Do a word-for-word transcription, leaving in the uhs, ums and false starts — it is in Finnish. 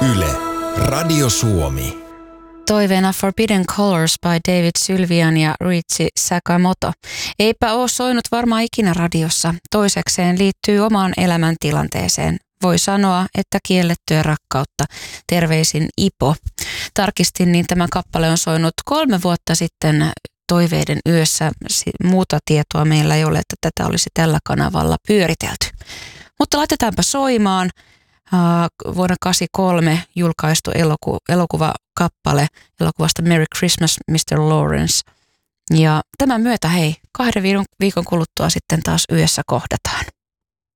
Yle, Radio Suomi. Toiveena Forbidden Colors by David Sylvian ja Ryuichi Sakamoto. Eipä ole soinut varmaan ikinä radiossa. Toisekseen liittyy omaan elämäntilanteeseen. Voi sanoa, että kiellettyä rakkautta. Terveisin Ipo. Tarkistin, niin tämä kappale on soinut kolme vuotta sitten Toiveiden yössä. Muuta tietoa meillä ei ole, että tätä olisi tällä kanavalla pyöritelty. Mutta laitetaanpa soimaan. Uh, vuonna kahdeksankymmentäkolme julkaistu eloku- elokuvakappale elokuvasta Merry Christmas, mister Lawrence. Ja tämän myötä hei, kahden viikon kuluttua sitten taas yössä kohdataan.